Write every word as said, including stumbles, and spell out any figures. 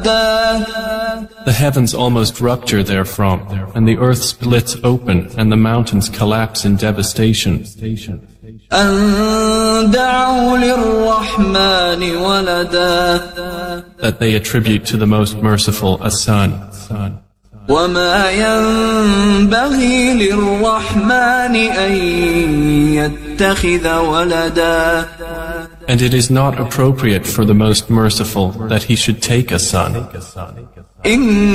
The heavens almost rupture therefrom, and the earth splits open, and the mountains collapse in devastation. That they attribute to the Most Merciful a son. وَمَا يَنبَغِي لِلرَّحْمَنِ أَن يَتَّخِذَ وَلَدًا. And it is not appropriate for the Most Merciful that He should take a son.